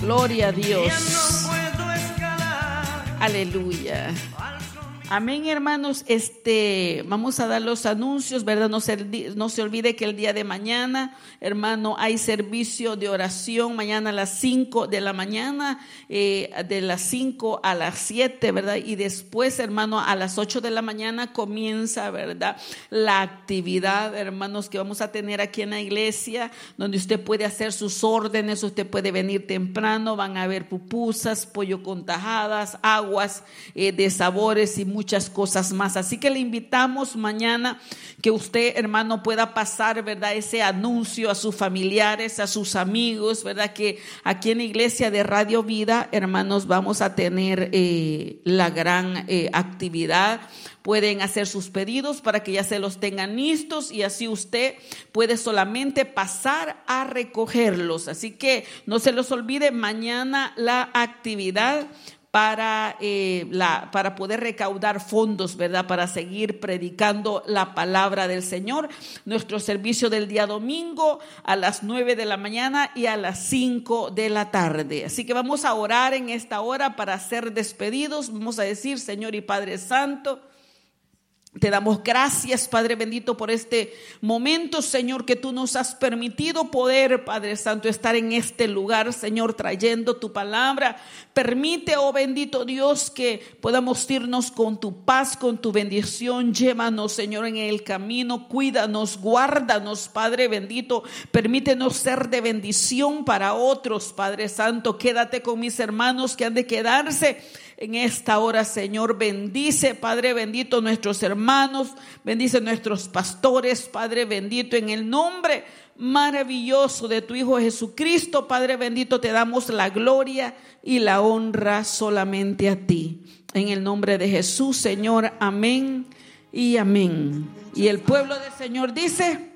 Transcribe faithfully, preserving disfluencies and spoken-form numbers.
Gloria a Dios. Aleluya. Amén, hermanos. Este, vamos a dar los anuncios, ¿verdad? No se, no se olvide que el día de mañana, hermano, hay servicio de oración mañana a las cinco de la mañana, eh, de las cinco a las siete, ¿verdad? Y después, hermano, a las ocho de la mañana comienza, ¿verdad?, la actividad, hermanos, que vamos a tener aquí en la iglesia, donde usted puede hacer sus órdenes, usted puede venir temprano, van a haber pupusas, pollo con tajadas, aguas eh, de sabores y muchas cosas más. Así que le invitamos mañana que usted, hermano, pueda pasar, ¿verdad?, ese anuncio a sus familiares, a sus amigos, ¿verdad? Que aquí en la iglesia de Radio Vida, hermanos, vamos a tener eh, la gran eh, actividad. Pueden hacer sus pedidos para que ya se los tengan listos y así usted puede solamente pasar a recogerlos. Así que no se los olvide, mañana la actividad para, eh, la, para poder recaudar fondos, ¿verdad?, para seguir predicando la palabra del Señor. Nuestro servicio del día domingo a las nueve de la mañana y a las cinco de la tarde. Así que vamos a orar en esta hora para ser despedidos. Vamos a decir: Señor y Padre Santo, te damos gracias, Padre bendito, por este momento, Señor, que tú nos has permitido poder, Padre Santo, estar en este lugar, Señor, trayendo tu palabra. Permite, oh bendito Dios, que podamos irnos con tu paz, con tu bendición. Llévanos, Señor, en el camino. Cuídanos, guárdanos, Padre bendito. Permítenos ser de bendición para otros, Padre Santo. Quédate con mis hermanos que han de quedarse en esta hora, Señor. Bendice, Padre bendito, nuestros hermanos, bendice nuestros pastores, Padre bendito, en el nombre maravilloso de tu Hijo Jesucristo, Padre bendito, te damos la gloria y la honra solamente a ti. En el nombre de Jesús, Señor, amén y amén. Y el pueblo del Señor dice: